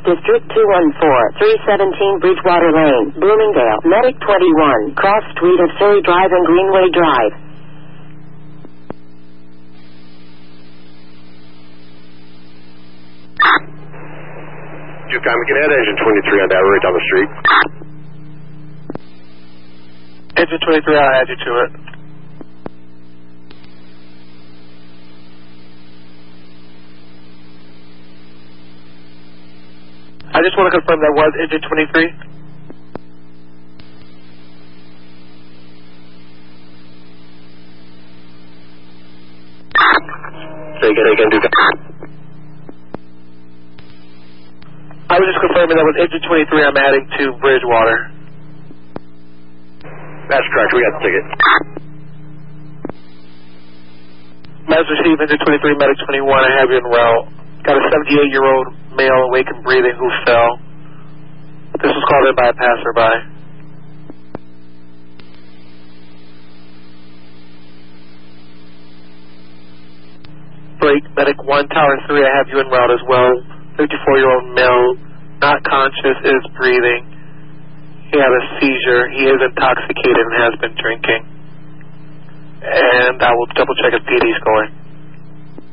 District 214, 317 Bridgewater Lane, Bloomingdale, Medic 21, Cross Street of Surrey Drive and Greenway Drive. You can add engine 23 on that right down the street. Engine 23, I'll add you to it. I just want to confirm that was engine 23. Say again, do that. I was just confirming that was engine 23 I'm adding to Bridgewater. That's correct, we got the ticket. Meds received engine 23, Medic 21, I have you en route. Got a 78-year-old male awake and breathing who fell. This was called in by a passerby. Break, Medic 1, Tower 3, I have you en route as well. 54-year-old male, not conscious, is breathing. He had a seizure. He is intoxicated and has been drinking. And I will double check if PD's going.